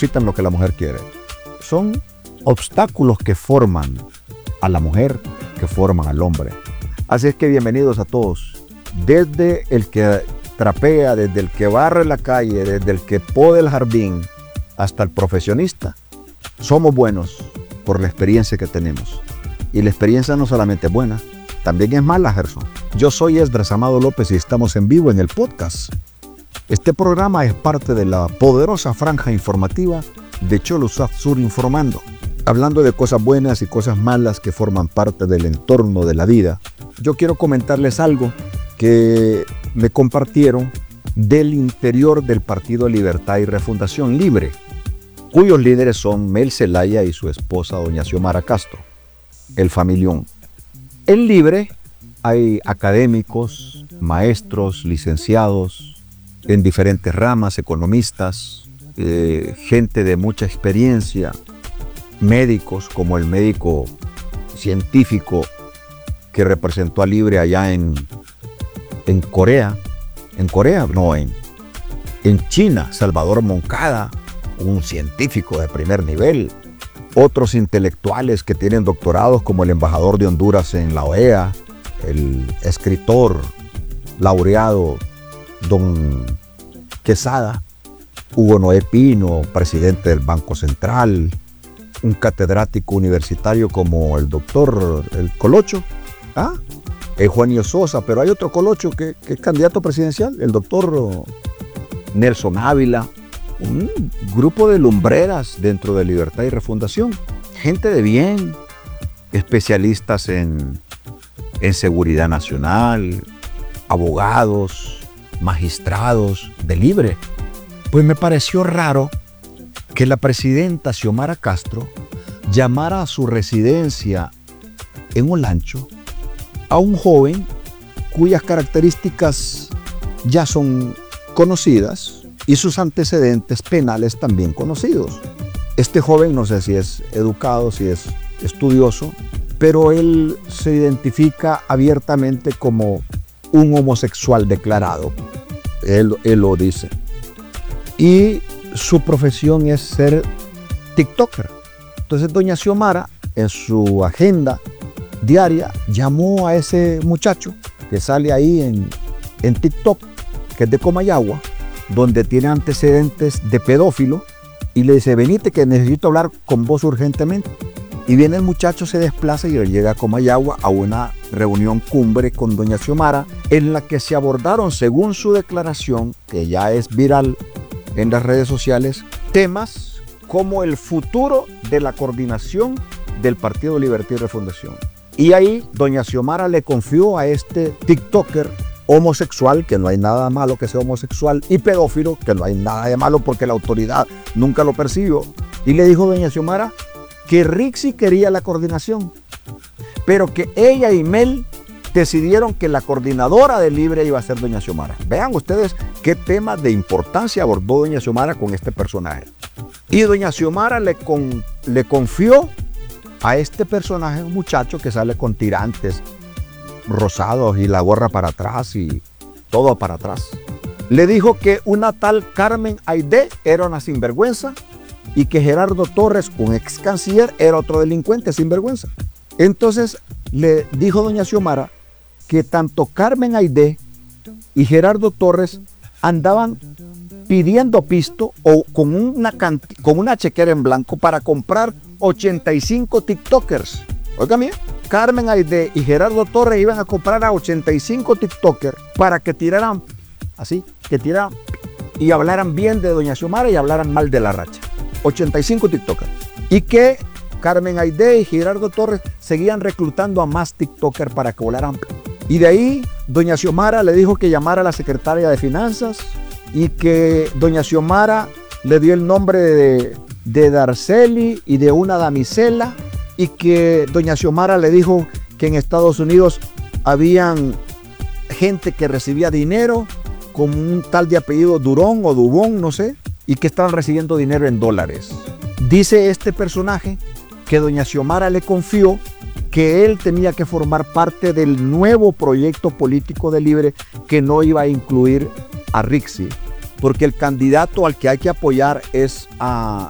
depositan lo que la mujer quiere. Son obstáculos que forman a la mujer, que forman al hombre. Así es que bienvenidos a todos. Desde el que trapea, desde el que barre la calle, desde el que poda el jardín, hasta el profesionista. Somos buenos por la experiencia que tenemos. Y la experiencia no solamente es buena, también es mala, Gerson. Yo soy Esdras Amado López y estamos en vivo en el podcast. Este programa es parte de la poderosa franja informativa de Cholusaf Sur Informando. Hablando de cosas buenas y cosas malas que forman parte del entorno de la vida, yo quiero comentarles algo que me compartieron del interior del Partido Libertad y Refundación Libre, cuyos líderes son Mel Zelaya y su esposa doña Xiomara Castro, el familión. En Libre hay académicos, maestros, licenciados en diferentes ramas, economistas, gente de mucha experiencia, médicos como el médico científico que representó a Libre allá en China, Salvador Moncada, un científico de primer nivel, otros intelectuales que tienen doctorados como el embajador de Honduras en la OEA, el escritor laureado don Quesada, Hugo Noé Pino, presidente del Banco Central, un catedrático universitario como el doctor el Colocho, Juanio Sosa, pero hay otro Colocho que es candidato presidencial, el doctor Nelson Ávila, un grupo de lumbreras dentro de Libertad y Refundación, gente de bien, especialistas en seguridad nacional, abogados, magistrados de Libre. Pues me pareció raro que la presidenta Xiomara Castro llamara a su residencia en Olancho a un joven cuyas características ya son conocidas y sus antecedentes penales también conocidos. Este joven no sé si es educado, si es estudioso, pero él se identifica abiertamente como un homosexual declarado. Él lo dice. Y su profesión es ser TikToker. Entonces doña Xiomara, en su agenda diaria, llamó a ese muchacho que sale ahí en TikTok, que es de Comayagua, donde tiene antecedentes de pedófilo, y le dice: venite que necesito hablar con vos urgentemente. Y viene el muchacho, se desplaza y llega a Comayagua a una reunión cumbre con doña Xiomara, en la que se abordaron, según su declaración, que ya es viral en las redes sociales, temas como el futuro de la coordinación del Partido Libertad y Refundación. Y ahí doña Xiomara le confió a este TikToker homosexual, que no hay nada malo que sea homosexual, y pedófilo, que no hay nada de malo porque la autoridad nunca lo persiguió, y le dijo doña Xiomara que Rixi quería la coordinación, pero que ella y Mel decidieron que la coordinadora de Libre iba a ser doña Xiomara. Vean ustedes qué tema de importancia abordó doña Xiomara con este personaje. Y doña Xiomara le confió a este personaje, un muchacho que sale con tirantes rosados y la gorra para atrás y todo para atrás. Le dijo que una tal Carmen Aidé era una sinvergüenza y que Gerardo Torres, un ex canciller, era otro delincuente sinvergüenza. Entonces le dijo doña Xiomara que tanto Carmen Aidé y Gerardo Torres andaban pidiendo pisto o con una chequera en blanco para comprar 85 TikTokers. Oigan bien, Carmen Aidé y Gerardo Torres iban a comprar a 85 TikTokers para que tiraran y hablaran bien de doña Xiomara y hablaran mal de la racha. 85 TikTokers. Y que Carmen Aidé y Gerardo Torres seguían reclutando a más TikTokers para que volaran. Y de ahí doña Xiomara le dijo que llamara a la secretaria de Finanzas y que doña Xiomara le dio el nombre de Darceli y de una damisela, y que doña Xiomara le dijo que en Estados Unidos habían gente que recibía dinero con un tal de apellido Durón o Dubón, no sé, y que estaban recibiendo dinero en dólares. Dice este personaje que doña Xiomara le confió que él tenía que formar parte del nuevo proyecto político de Libre, que no iba a incluir a Rixi, porque el candidato al que hay que apoyar es a